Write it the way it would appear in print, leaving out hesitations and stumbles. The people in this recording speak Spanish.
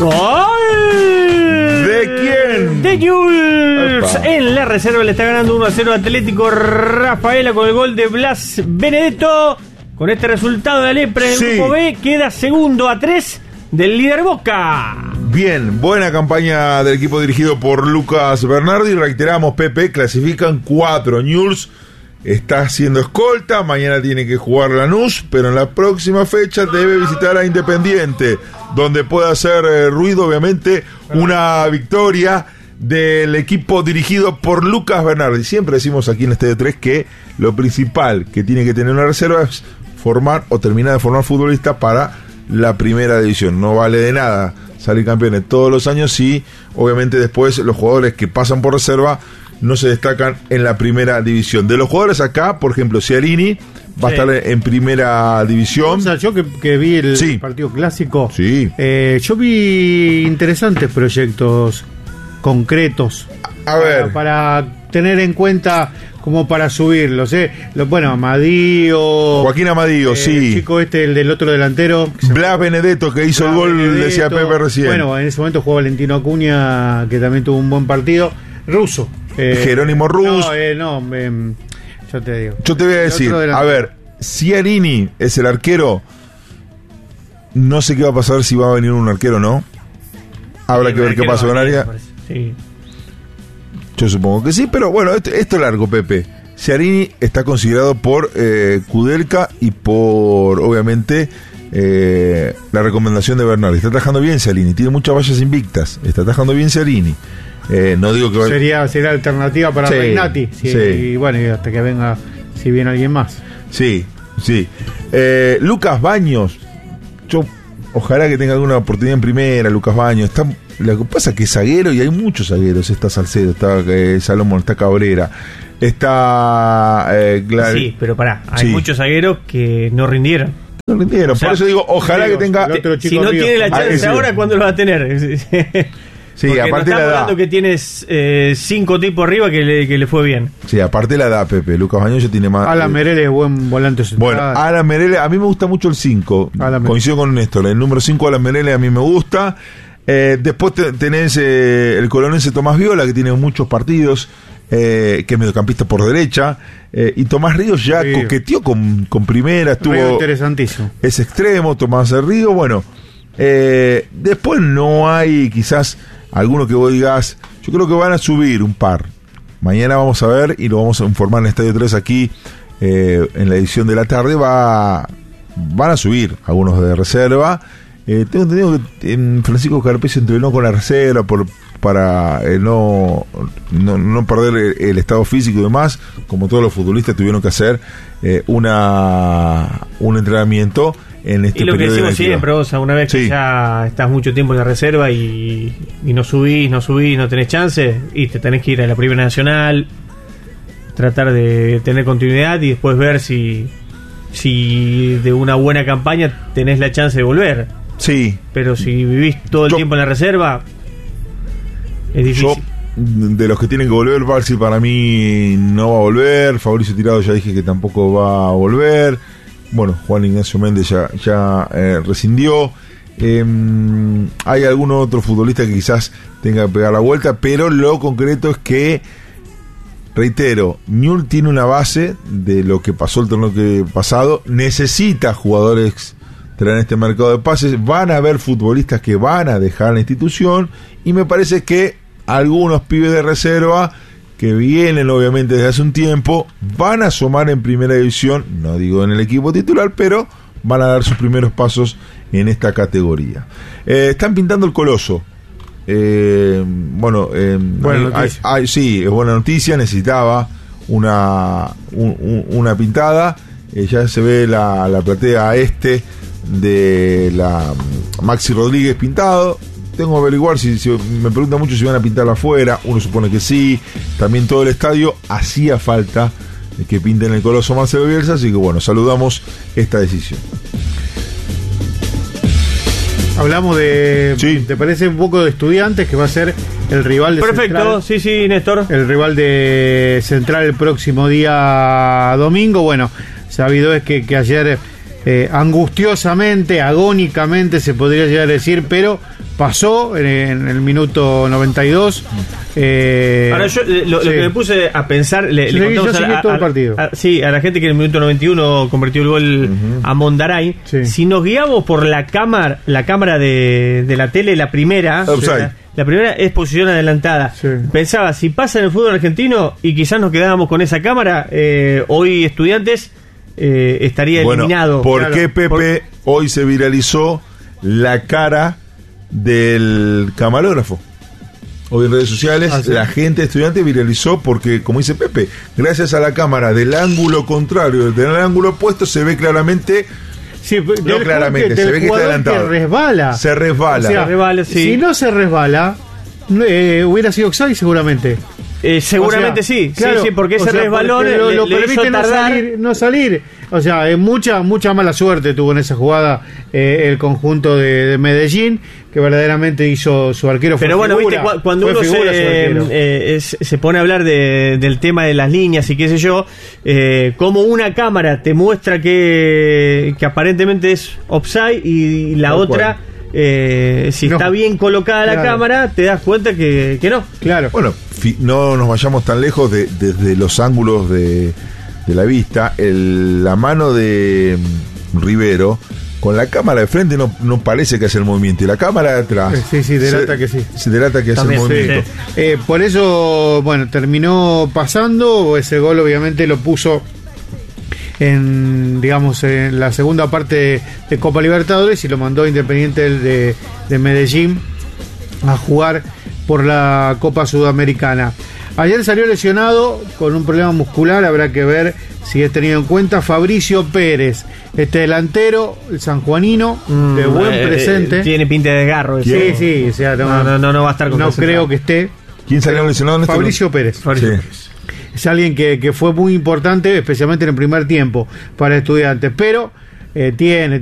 ¡Gol! ¿De quién? De Newell's. En la reserva le está ganando 1-0 Atlético Rafaela con el gol de Blas Benedetto. Con este resultado de Alepre en el grupo B queda segundo a 3 del líder Boca. Bien, buena campaña del equipo dirigido por Lucas Bernardi. Reiteramos, Pepe, clasifican 4. Newell's está haciendo escolta, mañana tiene que jugar Lanús, pero en la próxima fecha debe visitar a Independiente, donde puede hacer ruido, obviamente, una victoria del equipo dirigido por Lucas Bernardi. Siempre decimos aquí en Estadio 3 que lo principal que tiene que tener una reserva es formar o terminar de formar futbolistas para la primera división. No vale de nada salir campeones todos los años si obviamente después los jugadores que pasan por reserva no se destacan en la primera división. De los jugadores acá, por ejemplo, Ciarini va a estar en primera división. O sea, yo que vi el partido clásico, yo vi interesantes proyectos concretos a ver, para tener en cuenta como para subirlos, bueno, Amadío, Joaquín Amadío, el chico el del otro delantero, Blas Benedetto, que hizo el gol, Benedetto, decía Pepe recién. Bueno, en ese momento jugó Valentino Acuña, que también tuvo un buen partido. Russo, Jerónimo Rus. Yo te digo. Yo te voy a decir, a ver, Ciarini es el arquero. No sé qué va a pasar, si va a venir un arquero o no. Habrá que ver qué pasa con Área. Sí. Yo supongo que sí, pero bueno, esto es largo, Pepe. Ciarini está considerado por Kudelka y por, obviamente, la recomendación de Bernardi. Está atajando bien Ciarini, tiene muchas vallas invictas. Está atajando bien Ciarini. No digo que sería alternativa para Regnati. Y bueno, y hasta que venga, si viene alguien más. Sí. Lucas Baños, yo ojalá que tenga alguna oportunidad en primera. Lucas Baños lo que pasa es que es zaguero y hay muchos zagueros. Está Salcedo, está Salomón, está Cabrera, está sí, pero hay muchos zagueros que no rindieron. O sea, por eso digo, ojalá que tenga. Si no tiene la chance ahora, ¿cuándo lo va a tener? Sí, porque aparte no la edad. Hablando que tienes 5 tipos arriba que le fue bien. Sí, aparte la edad, Pepe. Lucas Baños ya tiene más. Alan Merele es buen volante central. Bueno, Alan Merele, a mí me gusta mucho el 5. Coincido con Néstor. El número 5, Alan Merele, a mí me gusta. Después tenés el colonense Tomás Viola, que tiene muchos partidos, que es mediocampista por derecha. Y Tomás Ríos ya coqueteó con primera. Estuvo Río interesantísimo. Es extremo, Tomás Ríos. Bueno, después no hay quizás alguno que vos digas. Yo creo que van a subir un par. Mañana vamos a ver y lo vamos a informar en Estadio 3 aquí en la edición de la tarde. Van a subir algunos de reserva. Tengo entendido que Francisco Carpesio entrenó con la reserva para no perder el estado físico y demás, como todos los futbolistas tuvieron que hacer un entrenamiento en este periodo. Y lo que decimos siempre, Rosa, una vez que ya estás mucho tiempo en la reserva y no subís, no tenés chance, y te tenés que ir a la Primera Nacional, tratar de tener continuidad y después ver si de una buena campaña tenés la chance de volver. Sí. Pero si vivís todo el tiempo en la reserva, es difícil. Yo, de los que tienen que volver, Barsi para mí no va a volver. Fabricio Tirado ya dije que tampoco va a volver. Bueno, Juan Ignacio Méndez ya rescindió. Hay algún otro futbolista que quizás tenga que pegar la vuelta, pero lo concreto es que, reitero, Newell's tiene una base de lo que pasó el torneo pasado. Necesita jugadores en este mercado de pases. Van a haber futbolistas que van a dejar la institución, y me parece que algunos pibes de reserva que vienen obviamente desde hace un tiempo van a asomar en primera división, no digo en el equipo titular, pero van a dar sus primeros pasos en esta categoría. Están pintando el Coloso. Sí, es buena noticia. Necesitaba una pintada. Ya se ve la platea de la Maxi Rodríguez pintado. Tengo que averiguar si me preguntan mucho si van a pintarla afuera. Uno supone que sí. También todo el estadio. Hacía falta que pinten el Coloso Marcelo Bielsa, así que bueno, saludamos esta decisión. Hablamos ¿te parece un poco de Estudiantes, que va a ser el rival de Perfecto, Central? sí, Néstor. El rival de Central el próximo día domingo. Bueno, sabido es que ayer angustiosamente, agónicamente se podría llegar a decir, pero pasó en el minuto 92. Ahora yo lo que me puse a pensar, le contamos todo el partido. A la gente que en el minuto 91 convirtió el gol a Mondaray. Sí. Si nos guiamos por la cámara de la tele, la primera, la primera es posición adelantada. Sí. Pensaba, si pasa en el fútbol argentino y quizás nos quedábamos con esa cámara, hoy Estudiantes estaría eliminado. ¿Por qué, Pepe, hoy se viralizó la cara del camarógrafo? Hoy en redes sociales la gente de Estudiantes viralizó porque, como dice Pepe, gracias a la cámara del ángulo contrario, del ángulo opuesto, se ve claramente. Sí, no claramente, se ve que está adelantado. Se resbala. O sea, si no se resbala, hubiera sido offside seguramente. Seguramente sí, claro, sí, porque ese resbalón lo permite no salir. O sea, mucha mala suerte tuvo en esa jugada el conjunto de Medellín, que verdaderamente hizo su arquero. Pero bueno, viste, cuando uno se pone a hablar del tema de las líneas y qué sé yo, como una cámara te muestra que aparentemente es offside y la otra... si está bien colocada la cámara, te das cuenta que no. Claro. Bueno, no nos vayamos tan lejos desde los ángulos de la vista. La mano de Rivero con la cámara de frente no parece que hace el movimiento, y la cámara de atrás delata que sí. Se delata que hace el movimiento. Por eso, bueno, terminó pasando. Ese gol obviamente lo puso en la segunda parte de Copa Libertadores y lo mandó Independiente de Medellín a jugar por la Copa Sudamericana. Ayer salió lesionado con un problema muscular, habrá que ver si es tenido en cuenta, Fabricio Pérez, delantero, el sanjuanino, de buen presente. Tiene pinta de desgarro. Sí, o sea, no va a estar con no creo que esté. ¿Quién salió lesionado en Fabricio Pérez. Es alguien que fue muy importante, especialmente en el primer tiempo para Estudiantes, pero tiene